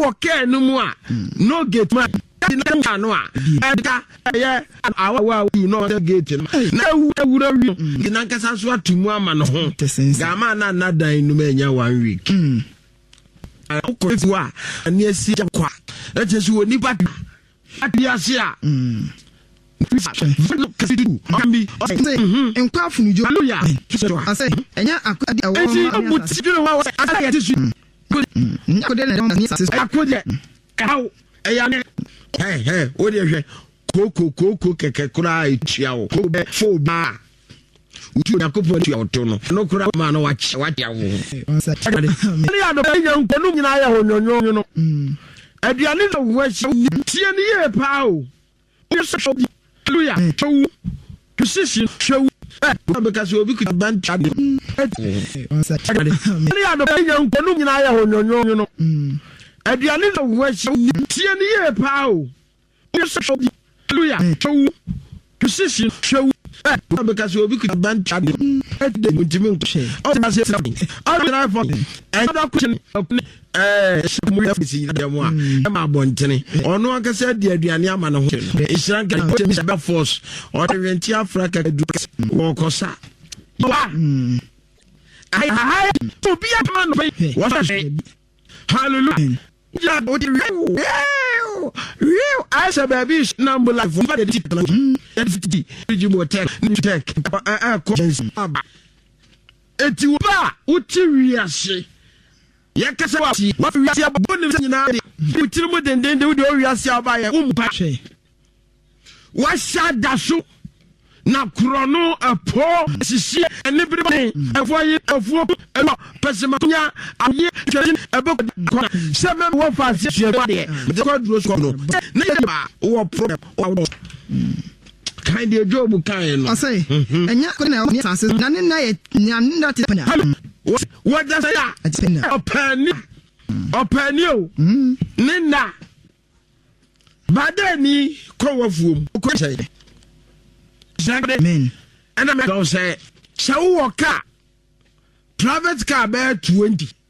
wo care no mu a no gate man no a eka ye awa you know the gate na ewura wi na nkasa so atumu ama no ho gama na dan no manya 1 week akoko a ani asi kwa ejesu oni pa ase a nkwafu nujo ase enya akodi awo ode koko keke kura etia wo ko be fo ba uti yakopo etia oto no kura ma no wacha wo ni ado be nya nkonu nyina ya honyonyo no aduane no wo hye tie ni ye pa o hallelujah show position show because obi could ban chat ni ado be nya nkonu nyina ya honyonyo no aduane no wo hye tie ni ye pa o hallelujah show position show because obi could ban chat ni all the say something all the for another question mo ya fisi demo a ma bontene ono akasa di aduane ama no ho isran ka be force o de renti Africa du wo kosa ai to be a man what hallelujah ya o di real I say baby number like for the tech eti wo ba uti wiase yakasa wa wiase abonu nyina de utiri mu dendende wo de wiase aba ye umpa hwe wa shada so na krono apo sisi ene bire afo elo pesemanya aye twin ebe ko se me wo fa se de ko duro so no na ye ba wo problem kind of job kind no say enya ko na ni sanse na ni na ye na te panya what does that opani o ni na badani ko wafuom ko say amen and I don't say so car private car be 20